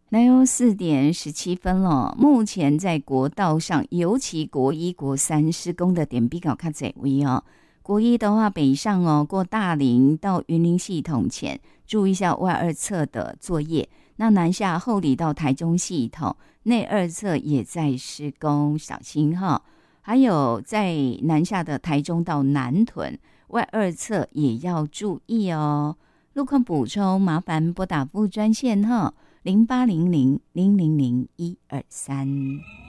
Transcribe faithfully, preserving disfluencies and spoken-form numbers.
来哦，四点十七分了。目前在国道上，尤其国一、国三施工的点比较较侪位哦。国一的话，北上哦，过大林到云林系统前，注意一下外二侧的作业。那南下后里到台中系统，内二侧也在施工，小心哈。还有在南下的台中到南屯，外二侧也要注意哦。路况补充，麻烦拨打副专线哈。零八零零零零零一二三。